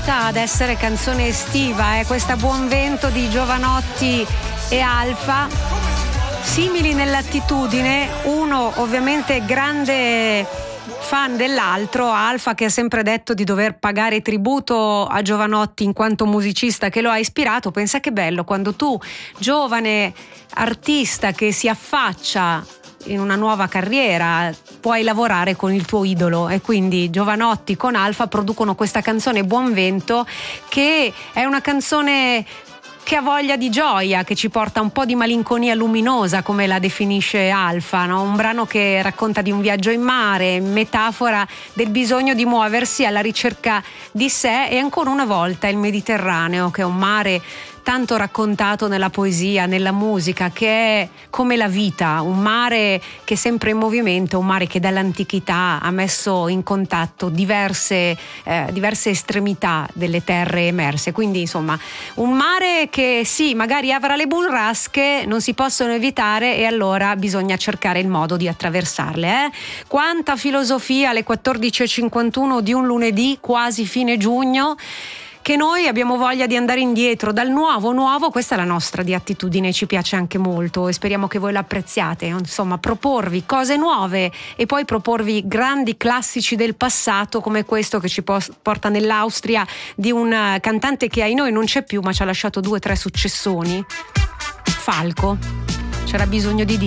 portata ad essere canzone estiva, questa Buon Vento di Jovanotti e Alfa, simili nell'attitudine, uno ovviamente grande fan dell'altro, Alfa che ha sempre detto di dover pagare tributo a Jovanotti in quanto musicista che lo ha ispirato. Pensa che bello quando tu, giovane artista che si affaccia in una nuova carriera, puoi lavorare con il tuo idolo, e quindi Jovanotti con Alfa producono questa canzone Buon Vento, che è una canzone che ha voglia di gioia, che ci porta un po' di malinconia luminosa, come la definisce Alfa, no? Un brano che racconta di un viaggio in mare, metafora del bisogno di muoversi alla ricerca di sé, e ancora una volta il Mediterraneo, che è un mare tanto raccontato nella poesia, nella musica, che è come la vita, un mare che è sempre in movimento, un mare che dall'antichità ha messo in contatto diverse estremità delle terre emerse. Quindi insomma un mare che sì, magari avrà le burrasche, non si possono evitare, e allora bisogna cercare il modo di attraversarle. Quanta filosofia alle 14.51 di un lunedì, quasi fine giugno, che noi abbiamo voglia di andare indietro dal nuovo. Questa è la nostra di attitudine, ci piace anche molto e speriamo che voi l'apprezziate. Insomma, proporvi cose nuove e poi proporvi grandi classici del passato, come questo che ci porta nell'Austria, di un cantante che ai noi non c'è più, ma ci ha lasciato 2 o 3 successoni. Falco, c'era bisogno di dire.